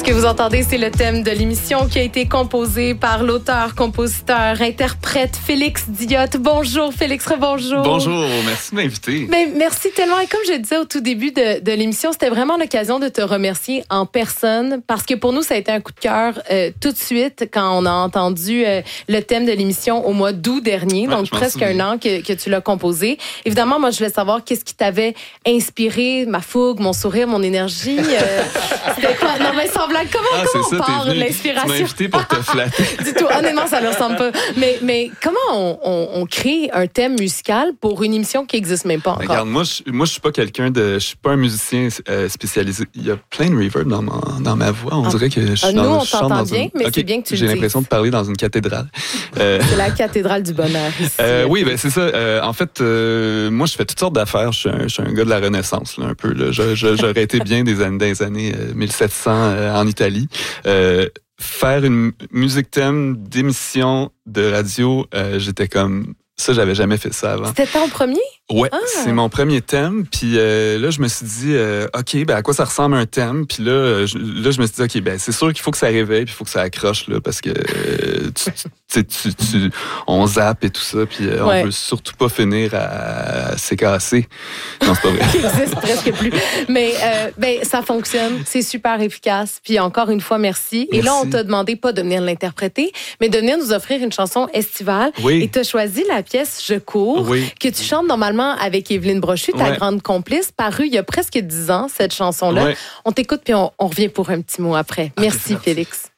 Ce que vous entendez, c'est le thème de l'émission qui a été composé par l'auteur, compositeur, interprète Félix Diot. Bonjour Félix, rebonjour. Bonjour, merci de m'inviter. Ben, merci tellement. Et comme je disais au tout début de l'émission, c'était vraiment l'occasion de te remercier en personne parce que pour nous, ça a été un coup de cœur tout de suite quand on a entendu le thème de l'émission au mois d'août dernier, donc presque un an que tu l'as composé. Évidemment, moi, je voulais savoir qu'est-ce qui t'avait inspiré, ma fougue, mon sourire, mon énergie. C'était quoi? Non, mais sans blague, comment on part de l'inspiration? Tu m'as invité pour te flatter. Du tout. Honnêtement, ça ne ressemble pas. Mais comment on crée un thème musical pour une émission qui n'existe même pas encore? Regarde, moi, je suis pas je suis pas un musicien spécialisé. Il y a plein de reverb dans ma voix. On dirait que je chante nous, on t'entend bien, mais c'est bien que tu le dises. J'ai l'impression de parler dans une cathédrale. C'est la cathédrale du bonheur ici. Oui, ben c'est ça. En fait, moi, je fais toutes sortes d'affaires. Je suis un gars de la Renaissance, là, un peu. Là. J'aurais été bien des années 1700 en Italie. Faire une musique thème d'émission de radio, j'étais comme... Ça, j'avais jamais fait ça avant. C'était ton premier? Ouais, c'est mon premier thème. Puis là, je me suis dit, OK, ben à quoi ça ressemble un thème? Puis là, je me suis dit, OK, ben c'est sûr qu'il faut que ça réveille, puis il faut que ça accroche, là, parce que on zappe et tout ça, puis on veut surtout pas finir à s'écasser. Non, c'est pas vrai. Ça n'existe presque plus. Mais ben ça fonctionne, c'est super efficace. Puis encore une fois, merci. Et là, on t'a demandé pas de venir l'interpréter, mais de venir nous offrir une chanson estivale. Oui. Et tu as choisi la pièce Je cours, que tu chantes normalement avec Évelyne Brochu, ta grande complice, parue il y a presque 10 ans, cette chanson-là. On t'écoute, puis on revient pour un petit mot après. Merci, Félix.